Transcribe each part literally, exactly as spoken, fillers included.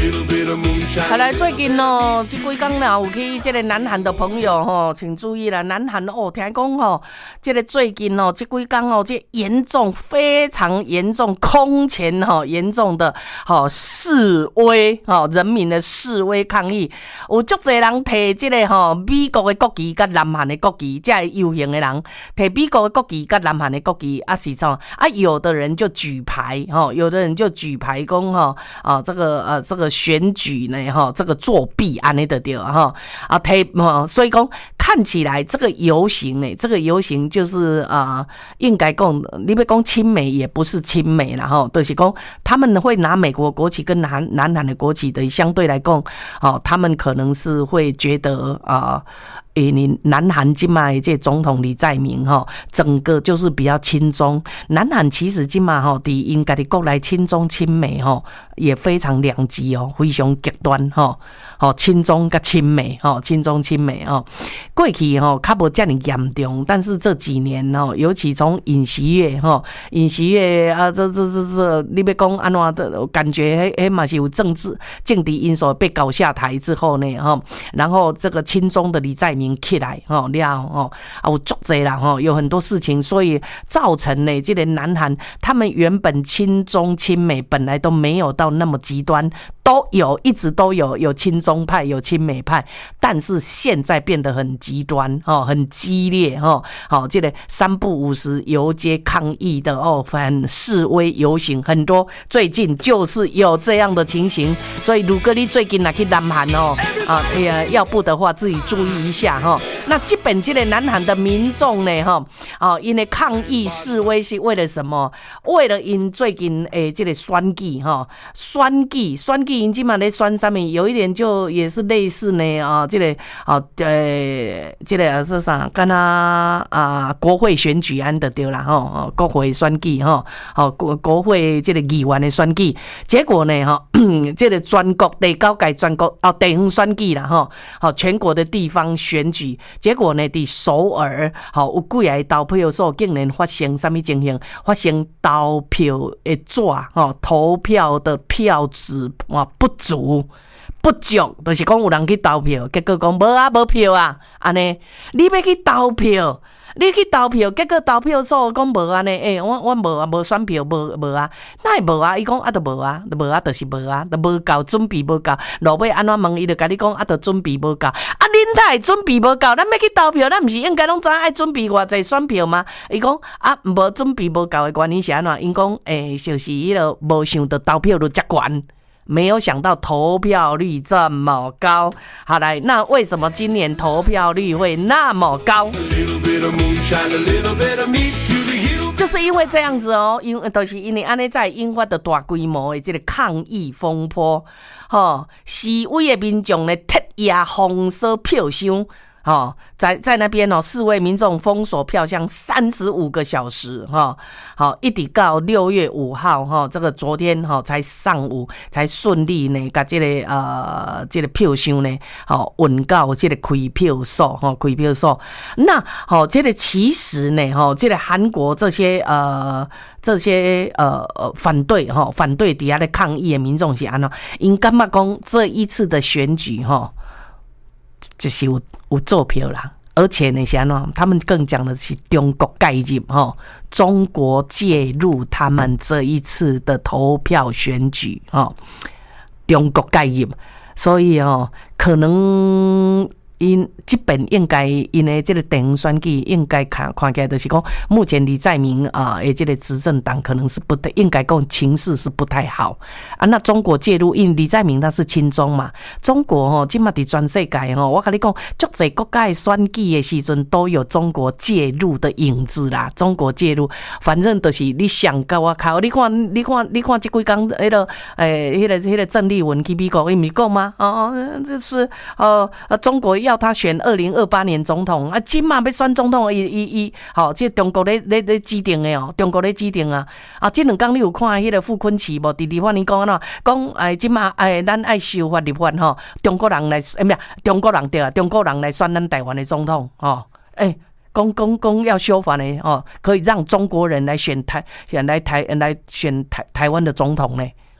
好来，最近哦，这几天啦，有去这个南韩的朋友吼，请注意啦，南韩哦，听讲吼，这个最近哦，这几天哦，这严重非常严重空前哈严重的哈示威哈人民的示威抗议，有足侪人摕这个吼美国的国旗甲南韩的国旗，这游行的人摕美国的国旗甲南韩的国旗啊是怎啊？有的人就举牌哈，有的人就举牌讲哈啊这个呃这个选举呢哈这个作弊安尼的对哈啊摕所以讲看起来这个游行呢，这个游行就是啊、呃，应该讲你要讲亲美也不是亲美啦哈，就是讲他们会拿美国国旗跟南南韩的国旗的相对来讲，哦，他们可能是会觉得啊。诶，你南韩今嘛这总统李在明哈，整个就是比较亲中。南韩其实今嘛哈，伫因家己国内亲中亲美哈，也非常两极哦，非常极端哈。哦，亲中跟亲美哈，亲中亲美哦。过去哈，较无这么严重，但是这几年哦，尤其从尹锡悦哈，尹锡悦啊，这这这这，你要讲安怎的？感觉迄迄嘛是有政治政治因素被搞下台之后呢哈，然后这个亲中的李在明。起来吼了吼啊，有足侪啦吼，有很多事情，所以造成呢，这个南韩他们原本亲中亲美本来都没有到那么极端，都有一直都有有亲中派有亲美派，但是现在变得很极端哦，很激烈哦，好，这个三不五时游街抗议的哦，反示威游行很多，最近就是有这样的情形，所以如果你最近来去南韩哦啊，哎呀，要不的话自己注意一下。那基本这个南韩的民众呢，哈，哦，因为抗议示威是为了什么？为了因最近诶，这个选举哈，选举选举因今嘛在选上面有一点就也是类似呢啊，这个啊呃，这个是啥？跟他啊国会选举安的对啦哈，国会选举哈，好国国会这个议员的选举，结果呢哈，这个全国第九届全国哦地方选举啦哈，好全国的地方选。结果呢，在首尔，好有几个投票所竟然发生什么情形？发生投票的纸，吼，投票的票纸哇不足。不足，就是讲有人去投票，结果讲无啊无票啊，安尼你要去投票。你去投票，结果投票所讲无安尼，诶、欸，我我无啊，无选票，无无啊，哪会无啊？伊讲啊，都无啊，都无啊，就是无啊，都无够准备无够，落尾安怎问伊就甲你讲啊，都准备无够，啊，恁哪会准备无够？咱要去投票，咱毋是应该拢知爱准备偌济选票吗？伊讲啊，无准备无够的原因是安怎？因讲诶，就是迄个无想到投票率遮悬。没有想到投票率这么高，好来，那为什么今年投票率会那么高？就是因为这样子哦，因为都、就是因为安尼在引发的大规模的这个抗议风波，吼，示威的民众呢，特压封锁票箱。哦，在在那边哦，示威民众封锁票箱三十五个小时哈，好、哦，一直到六月五号哈、哦，这个昨天哈、哦、才上午才顺利呢，把这个呃这个票箱呢，好、哦、运到这个开票所哈、哦，开票所。那好、哦，这个其实呢，哈、哦，这个韩国这些呃这些呃呃反对哈、哦、反对底下的抗议的民众是安怎？因感觉讲这一次的选举哈。哦就是有有做票啦，而且呢，是安怎？他们更讲的是中国介入哈，中国介入他们这一次的投票选举哈，中国介入，所以哦，可能。因这本应该因为这个地方选举应该看看起来就是讲，目前李在明啊，诶，这个执政党可能是不太应该讲情势是不太好啊。那中国介入，因李在明他是亲中嘛，中国吼，今嘛伫全世界吼，我跟你讲，足侪国家的选举的时阵都有中国介入的影子啦。中国介入，反正就是你想到我靠，你看，你看，你看这几天迄个诶，迄个迄个郑丽文去美国，伊咪讲吗？哦，这是呃呃中国。要他选二零二八年总统啊，今嘛要选总统，伊伊伊，好，这中国咧咧咧指定的哦，中国咧指定啊，啊，这两天你有看迄个傅昆萁无？伫立法院讲安怎？讲哎，今嘛哎，咱爱修法立法吼，中国人来，哎唔呀，中国人对啊，中国人来选咱台湾的总统哦，哎。公公公要修法呢哦，可以让中国人来选台，选来台来选台台湾的总统呢。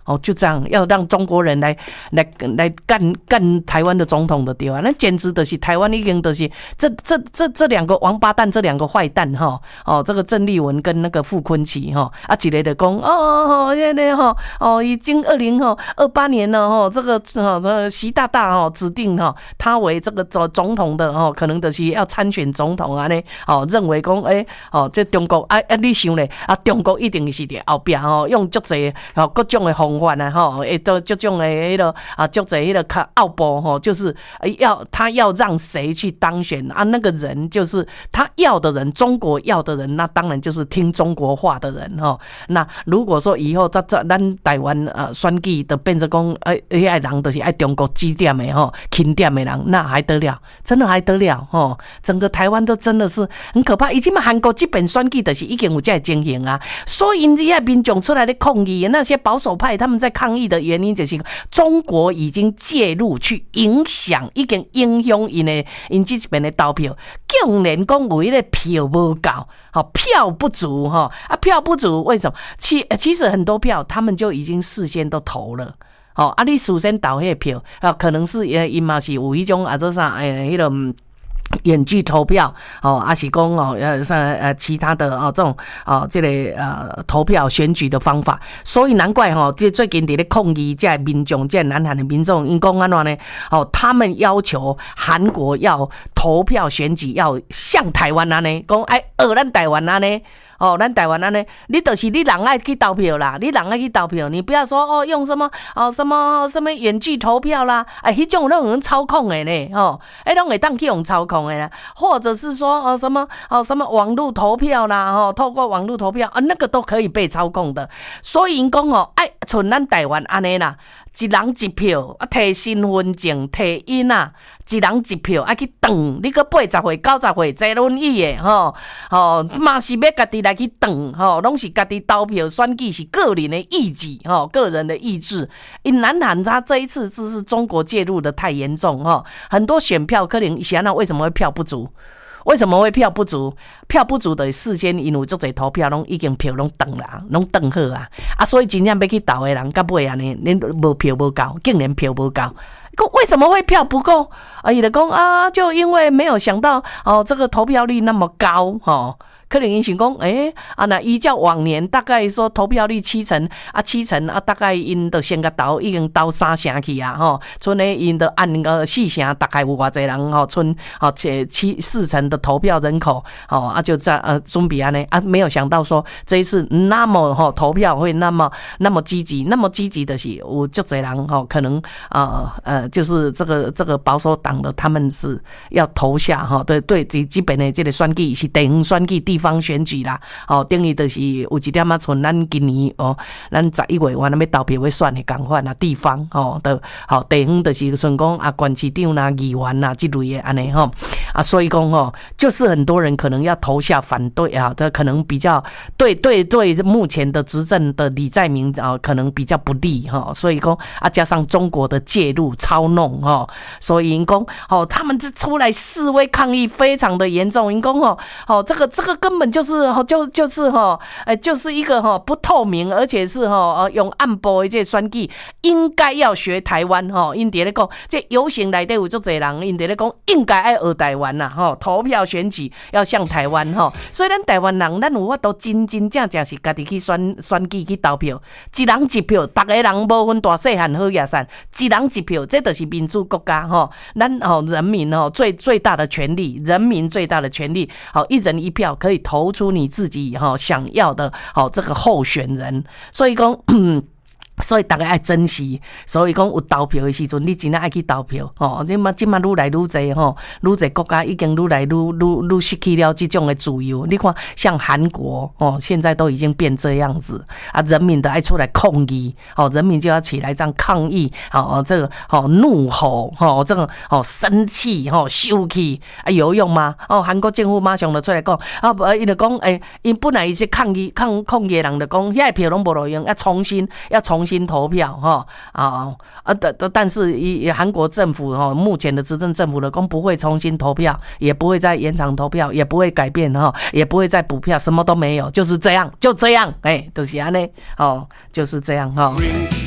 哦，就这样，要让中国人来来来干干台湾的总统的对啊，那简直的是台湾已经的是这这这这两个王八蛋，这两个坏蛋哈，哦，这个郑丽文跟那个傅昆萁哈，啊，一个就讲哦哦现在哈哦已经二零哈二八年了哈，这个哦这个习大大哦指定哈他为这个总统的哦，可能就是要参选总统啊呢，哦认为讲诶哦这中国啊啊你想咧啊中国一定是伫后壁哦用足侪哦各种的方法啊吼，诶都各种的迄个啊足侪迄个较奥步吼，就是要他要让谁去当选啊，那个人就是他要的人，中国要的人，那当然就是听中国话的人吼。那如果说以后咱咱台湾呃选举都变成讲诶迄爱人就是爱中国指点的吼，钦点的人，那还得了？真的还得了吼？整个台湾都真的是很可怕。以前嘛韩国这边选举就是已经有这样情形啊，所以这些民众出来的抗议，那些保守派他们在抗议的原因就是中国已经介入去影响，已经影响因的因这边的投票，竟然讲为了票不够，好票不足哈啊票不足，为什么？其其实很多票他们就已经事先都投了。哦，啊，你事先投迄个票，啊，可能是呃，因嘛是有迄种啊，做啥诶，迄种远距投票，哦，还是讲哦，呃，呃，其他的哦，这种哦，这个呃投票选举的方法，所以难怪哈，这最近伫咧抗议，这民众，这南韩的民众，因讲安怎呢？哦，他们要求韩国要投票选举要像台湾安尼，讲哎，学咱台湾安尼。哦，咱台湾安尼，你就是你人爱去投票啦，你人爱去投票，你不要说哦用什么哦什么什么远距投票啦，哎，迄种拢有人操控的呢，哦，哎，拢会当去用操控的啦，或者是说哦什么哦什么网络投票啦，哦，透过网络投票啊，那个都可以被操控的，所以因讲哦，哎，像咱台湾安尼啦。一人一票，啊，摕身份证，摕印啊，一人一票，啊去等，你个八十岁、九十岁坐轮椅的吼，吼嘛是要家己来去等，吼，拢是家己投票选举是个人的意志，吼，个人的意志。因南韩他这一次只是中国介入的太严重，吼，很多选票可能想那为什么会票不足？为什么会票不足？票不足的事先因为足侪投票拢已经票拢断啦，拢断好啊！啊，所以真正要去投的人，到尾安尼，恁无票无够，竟然票无够。为什么会票不够？啊，伊就讲啊，就因为没有想到哦，这个投票率那么高哦。可能因想讲，诶、欸、啊，那依照往年大概说投票率七成啊，七成啊，大概因就先个投已经投三成去啊，吼，剩诶因就按个四成，大概有偌济人吼，剩哦七七四成的投票人口，哦啊就在呃准备安尼啊，没有想到说这一次那么吼投票会那么那么积极，那么积极的是有足济人吼，可能呃呃就是这个这个保守党的他们是要投下哈，对对，基本的这个选举是地方选举地方选举啦，哦，等于就是有一点啊，像咱今年哦，咱十一月完了要投票要选的共款啊，地方哦的，好地方就是像讲啊，县市长啦、议员啦这类的安尼吼啊，所以讲哦，就是很多人可能要投下反对啊，这可能比较对对对目前的执政的李在明啊，可能比较不利哈，所以讲啊，加上中国的介入操弄哈，所以因讲哦，他们这出来示威抗议非常的严重，因讲哦，哦这个这个根本就是就就是哈，哎，就是一个哈不透明，而且是哈用暗部的这选举，应该要学台湾哈。因伫咧讲，这游行内底有足侪人，因伫咧讲应该爱学台湾呐哈，投票选举要像台湾哈。所以咱台湾人，咱有法度真真正正是家己去选选举去投票，一人一票，逐个人无分大细汉好野善，一人一票，这就是民主国家哈。咱哦人民哦最最大的权利，人民最大的权利，好一人一票可以投出你自己哈想要的好这个候选人，所以讲。所以大家爱珍惜，所以讲有投票的时阵，你真正爱去投票哦。你嘛，今嘛愈来愈侪吼，愈侪国家已经愈来愈愈愈失去了这种的自由。你看，像韩国哦，现在都已经变这样子啊，人民都爱出来抗议哦，人民就要起来这样抗议哦，这个哦怒吼哦，这个哦生气哦生气啊，有用吗？哦，韩国政府马上就出来讲啊，不，伊就讲诶，因本来一些抗议抗抗议的人就讲，遐票拢无路用，要重新要重新。新投票哈啊啊！但但是以韩国政府哈目前的执政政府的公不会重新投票，也不会再延长投票，也不会改变哈，也不会再补票，什么都没有，就是这样，就这样，哎，就是安尼哦，就是这样哈。